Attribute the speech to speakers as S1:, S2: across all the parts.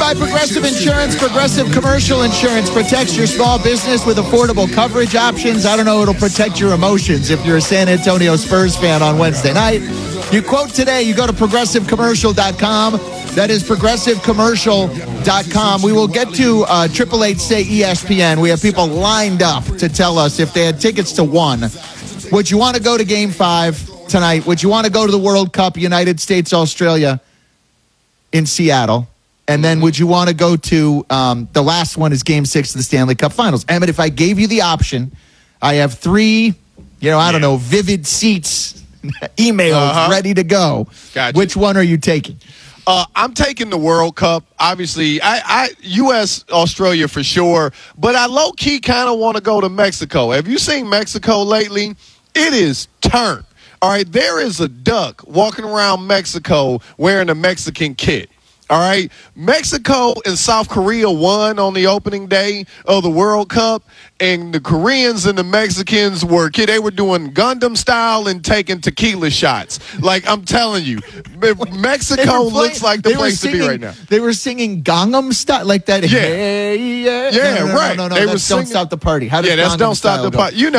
S1: by Progressive Insurance. Progressive Commercial Insurance protects your small business with affordable coverage options. I don't know, it'll protect your emotions if you're a San Antonio Spurs fan on Wednesday night. You quote today, you go to ProgressiveCommercial.com. That is ProgressiveCommercial.com. We will get to 888-SAY-ESPN. We have people lined up to tell us if they had tickets to one. Would you want to go to Game 5 tonight? Would you want to go to the World Cup, United States, Australia in Seattle? And then would you want to go to the last one is Game 6 of the Stanley Cup Finals? Emmett, if I gave you the option, I have three, vivid seats, emails ready to go.
S2: Gotcha.
S1: Which one are you taking?
S2: I'm taking the World Cup. Obviously, U.S., Australia for sure. But I low-key kind of want to go to Mexico. Have you seen Mexico lately? It is turned. All right, there is a duck walking around Mexico wearing a Mexican kit. All right, Mexico and South Korea won on the opening day of the World Cup, and the Koreans and the Mexicans were doing Gundam style and taking tequila shots. Like, I'm telling you, Mexico looks like the place to be right now.
S1: They were singing Gangnam style, like that.
S2: Yeah,
S1: hey, yeah,
S2: right.
S1: No, that's Don't Stop the Party. How does
S2: that's Don't Stop the Party.
S1: Yeah,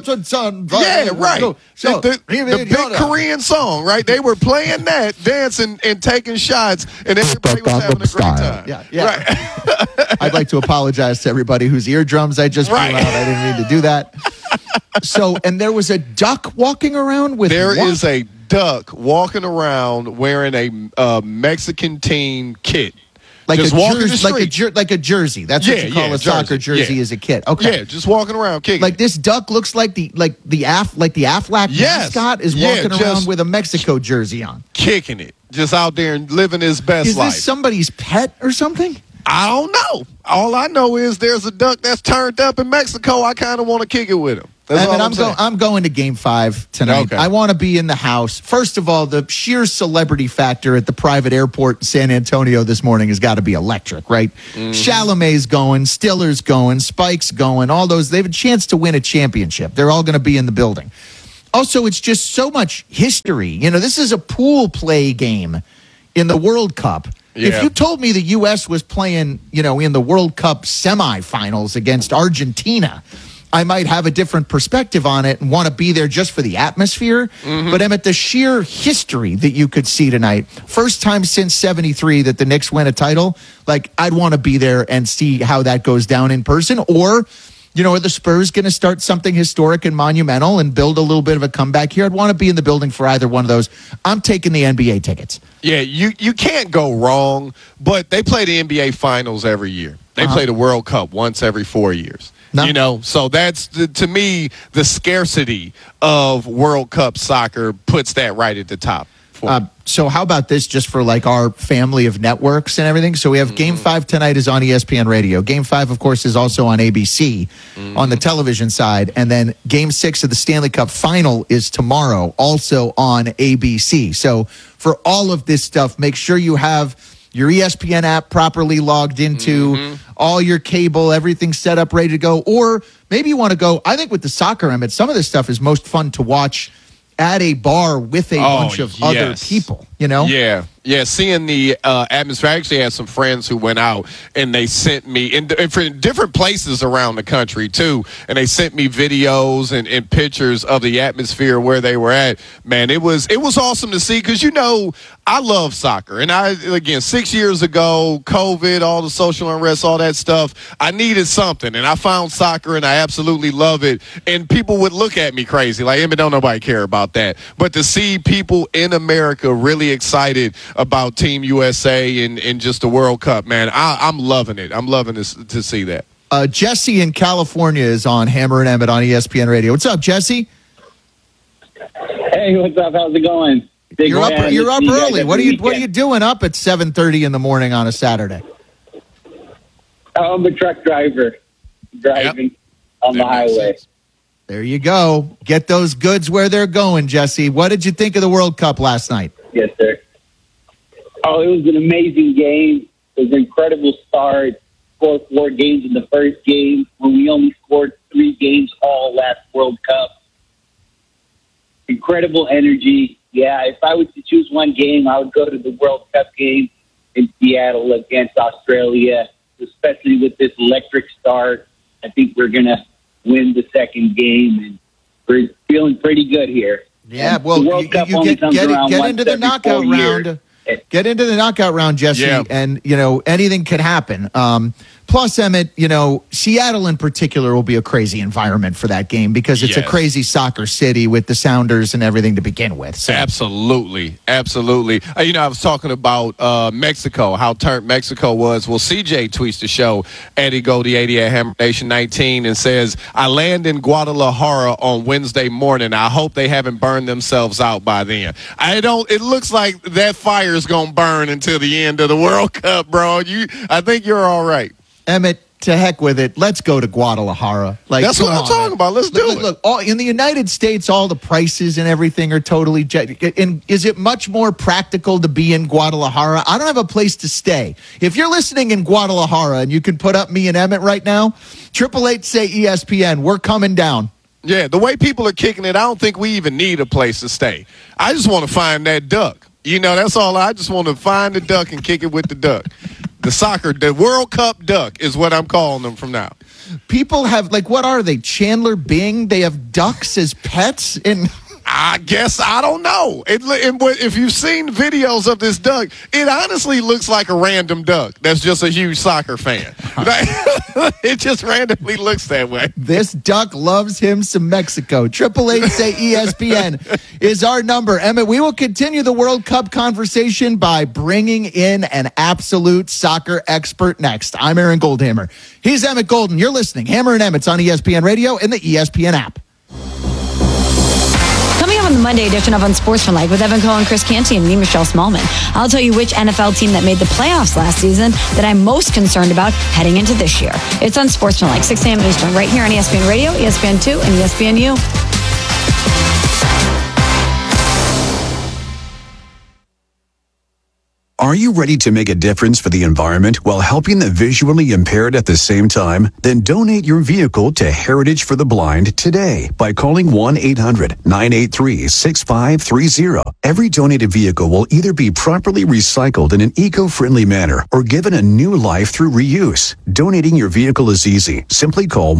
S1: right.
S2: So the big Korean song, right? They were playing that, dancing and taking shots, and everybody was having a great time.
S1: Yeah.
S2: Right.
S1: I'd like to apologize to everybody whose eardrums I just blew out. I didn't mean to do that. So, and there was a duck walking around with
S2: There is a duck walking around wearing a Mexican team kit.
S1: Like
S2: just walking the
S1: street. Like a jersey. That's what you call a soccer jersey as a kid. Okay.
S2: Yeah, just walking around kicking.
S1: Like this duck looks like the Aflac mascot is walking around with a Mexico jersey on.
S2: Kicking it. Just out there and living his best life.
S1: Is this somebody's pet or something?
S2: I don't know. All I know is there's a duck that's turned up in Mexico. I kind of want to kick it with him.
S1: I'm going to Game 5 tonight. Okay. I want to be in the house. First of all, the sheer celebrity factor at the private airport in San Antonio this morning has got to be electric, right? Mm-hmm. Chalamet's going, Stiller's going, Spike's going, all those. They have a chance to win a championship. They're all going to be in the building. Also, it's just so much history. This is a pool play game in the World Cup. Yeah. If you told me the U.S. was playing, in the World Cup semifinals against Argentina, I might have a different perspective on it and want to be there just for the atmosphere. Mm-hmm. But Emmett, the sheer history that you could see tonight, first time since 73 that the Knicks win a title, I'd want to be there and see how that goes down in person. Or, are the Spurs going to start something historic and monumental and build a little bit of a comeback here? I'd want to be in the building for either one of those. I'm taking the NBA tickets.
S2: Yeah, you can't go wrong, but they play the NBA Finals every year. They play the World Cup once every 4 years. No. So that's, to me, the scarcity of World Cup soccer puts that right at the top.
S1: So how about this just for our family of networks and everything? So we have Game 5 tonight is on ESPN Radio. Game 5, of course, is also on ABC on the television side. And then Game 6 of the Stanley Cup Final is tomorrow, also on ABC. So for all of this stuff, make sure you have your ESPN app properly logged into, all your cable, everything set up, ready to go. Or maybe you want to go, I think with the soccer, Emmett, some of this stuff is most fun to watch at a bar with a bunch of other people,
S2: Yeah. Seeing the atmosphere. I actually had some friends who went out and they sent me for different places around the country too, and they sent me videos and pictures of the atmosphere where they were at. Man, it was awesome to see because I love soccer, and 6 years ago, COVID, all the social unrest, all that stuff, I needed something, and I found soccer, and I absolutely love it. And people would look at me crazy, like, don't nobody care about that. But to see people in America really excited about Team USA and just the World Cup, man, I'm loving it. I'm loving this to see that.
S1: Jesse in California is on Hammer and Emmett on ESPN Radio. What's up, Jesse?
S3: Hey, what's up? How's it going?
S1: You're up early. What are you doing up at 7:30 in the morning on a Saturday?
S3: I'm a truck driver driving on the highway.
S1: There you go. Get those goods where they're going, Jesse. What did you think of the World Cup last night?
S3: Yes, sir. Oh, it was an amazing game. It was an incredible start. Scored 4 games in the first game when we only scored 3 games all last World Cup. Incredible energy. Yeah, if I was to choose one game, I would go to the World Cup game. in Seattle against Australia, especially with this electric start. I think we're going to win the second game, and we're feeling pretty good here.
S1: Yeah, well, you get into the knockout round. Get into the knockout round, Jesse, and, anything could happen. Plus, Emmett, Seattle in particular will be a crazy environment for that game because it's a crazy soccer city with the Sounders and everything to begin with. So.
S2: Absolutely. I was talking about Mexico, how turned Mexico was. Well, CJ tweets the show, Eddie Goldie 80 at Hammer Nation 19, and says, I land in Guadalajara on Wednesday morning. I hope they haven't burned themselves out by then. It looks like that fire is going to burn until the end of the World Cup, bro. I think you're all right.
S1: Emmett, to heck with it. Let's go to Guadalajara.
S2: That's what I'm talking about. Let's do it.
S1: Look, in the United States, all the prices and everything are totally and is it much more practical to be in Guadalajara? I don't have a place to stay. If you're listening in Guadalajara and you can put up me and Emmett right now, 888 say ESPN. We're coming down.
S2: Yeah, the way people are kicking it, I don't think we even need a place to stay. I just want to find that duck. That's all. I just want to find the duck and kick it with the duck. The World Cup duck is what I'm calling them from now.
S1: People have, what are they? Chandler Bing? They have ducks as pets?
S2: I guess, I don't know. If you've seen videos of this duck, it honestly looks like a random duck that's just a huge soccer fan. It just randomly looks that way.
S1: This duck loves him some Mexico. 888 say ESPN is our number. Emmett, we will continue the World Cup conversation by bringing in an absolute soccer expert next. I'm Aaron Goldhammer. He's Emmett Golden. You're listening. Hammer and Emmett's on ESPN Radio and the ESPN app.
S4: Coming up on the Monday edition of Unsportsmanlike with Evan Cohen, Chris Canty, and me, Michelle Smallman, I'll tell you which NFL team that made the playoffs last season that I'm most concerned about heading into this year. It's Unsportsmanlike, 6 a.m. Eastern, right here on ESPN Radio, ESPN2, and ESPNU.
S5: Are you ready to make a difference for the environment while helping the visually impaired at the same time? Then donate your vehicle to Heritage for the Blind today by calling 1-800-983-6530. Every donated vehicle will either be properly recycled in an eco-friendly manner or given a new life through reuse. Donating your vehicle is easy. Simply call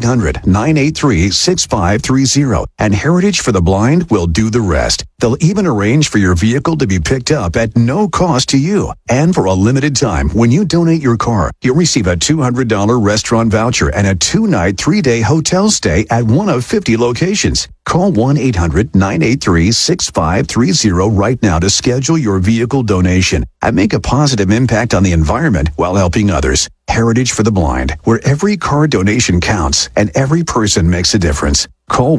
S5: 1-800-983-6530 and Heritage for the Blind will do the rest. They'll even arrange for your vehicle to be picked up at no cost to you. And for a limited time, when you donate your car, you'll receive a $200 restaurant voucher and a 2-night, 3-day hotel stay at one of 50 locations. Call 1-800-983-6530 right now to schedule your vehicle donation and make a positive impact on the environment while helping others. Heritage for the Blind, where every car donation counts and every person makes a difference. Call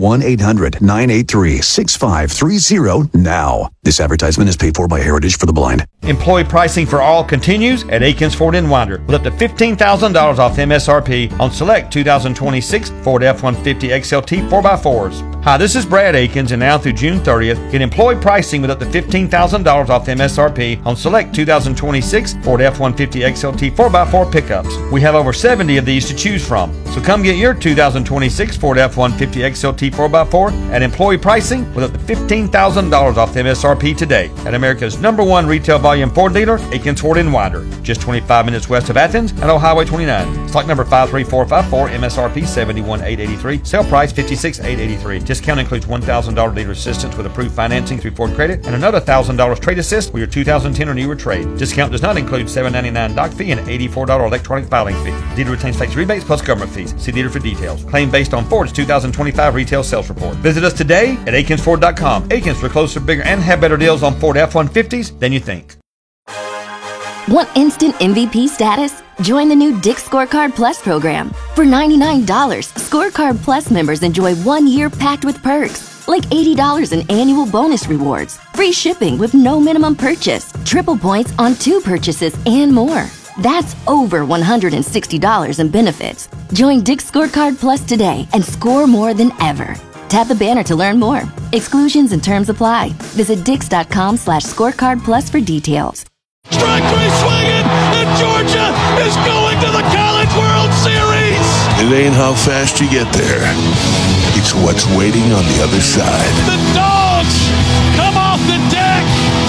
S5: 1-800-983-6530 now. This advertisement is paid for by Heritage for the Blind.
S6: Employee pricing for all continues at Aikens Ford in Winder with up to $15,000 off MSRP on select 2026 Ford F-150 XLT 4x4s. Hi, this is Brad Aikens, and now through June 30th, get employee pricing with up to $15,000 off MSRP on select 2026 Ford F-150 XLT 4x4 pickups. We have over 70 of these to choose from. So come get your 2026 Ford F-150 XLT 4x4 at employee pricing with up to $15,000 off MSRP today at America's #1 retail volume Ford dealer, Aikens Ford in Winder, just 25 minutes west of Athens at Old Highway 29. Stock number 53454, MSRP $71,883, sale price $56,883. Discount includes $1,000 dealer assistance with approved financing through Ford Credit and another $1,000 trade assist with your 2010 or newer trade. Discount does not include $7.99 doc fee and $84 electronic filing fee. Dealer retains tax rebates plus government fees. See dealer for details. Claim based on Ford's 2025 retail sales report. Visit us today at AikinsFord.com. Aikens, for closer, bigger, and have better deals on Ford F-150s than you think.
S7: Want instant MVP status? Join the new Dick's Scorecard Plus program. For $99, Scorecard Plus members enjoy 1 year packed with perks, like $80 in annual bonus rewards, free shipping with no minimum purchase, triple points on 2 purchases, and more. That's over $160 in benefits. Join Dick's Scorecard Plus today and score more than ever. Tap the banner to learn more. Exclusions and terms apply. Visit Dix.com/scorecard plus for details.
S8: Strike three swinging, and Georgia is going to the College World Series.
S9: It ain't how fast you get there. It's what's waiting on the other side.
S8: The Dogs come off the deck.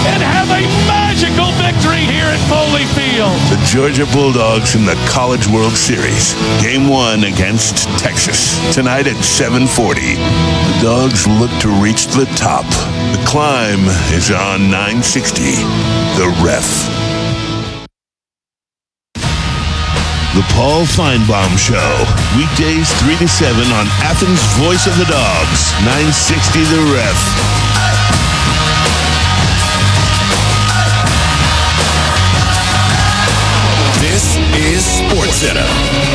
S8: and have a magical victory here at Foley Field.
S9: The Georgia Bulldogs in the College World Series. Game 1 against Texas. Tonight at 7:40. The Dogs look to reach the top. The climb is on 960. The Ref. The Paul Feinbaum Show. Weekdays 3 to 7 on Athens' Voice of the Dogs. 960 The Ref.
S10: This is SportsCenter.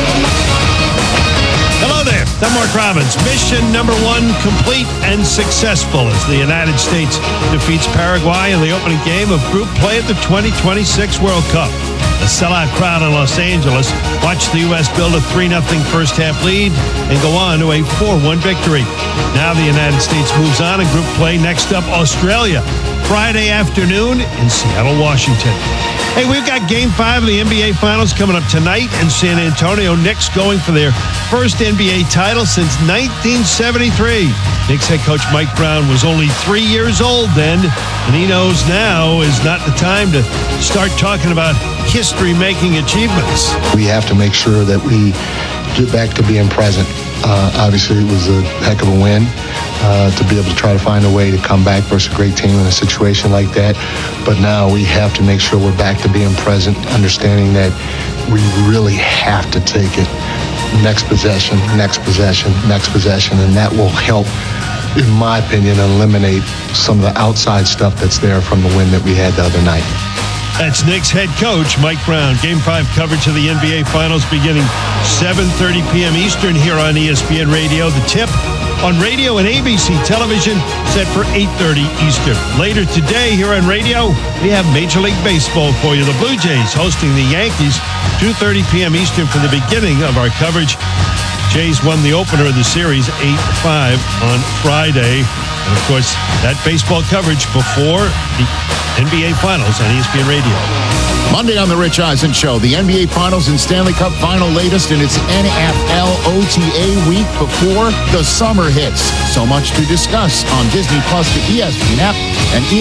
S11: Hello there, I'm Mark Robbins. Mission number 1 complete and successful as the United States defeats Paraguay in the opening game of group play at the 2026 World Cup. A sellout crowd in Los Angeles watched the U.S. build a 3-0 first-half lead and go on to a 4-1 victory. Now the United States moves on in group play. Next up, Australia, Friday afternoon in Seattle, Washington. Hey, we've got Game 5 of the NBA Finals coming up tonight in San Antonio. Knicks going for their first NBA title since 1973. Knicks head coach Mike Brown was only 3 years old then, and he knows now is not the time to start talking about history-making achievements.
S12: We have to make sure that we get back to being present. Obviously, it was a heck of a win to be able to try to find a way to come back versus a great team in a situation like that. But now we have to make sure we're back to being present, understanding that we really have to take it next possession, next possession, next possession, and that will help, in my opinion, eliminate some of the outside stuff that's there from the win that we had the other night.
S11: That's Knicks head coach Mike Brown. Game 5 coverage of the NBA Finals beginning 7:30 p.m. Eastern here on ESPN Radio. The tip on radio and ABC television set for 8:30 Eastern. Later today here on radio, we have Major League Baseball for you. The Blue Jays hosting the Yankees, 2:30 p.m. Eastern for the beginning of our coverage. Jays won the opener of the series 8-5 on Friday. And, of course, that baseball coverage before the NBA Finals on ESPN Radio.
S13: Monday on The Rich Eisen Show, the NBA Finals and Stanley Cup Final latest in its NFL OTA week before the summer hits. So much to discuss on Disney Plus, the ESPN app, and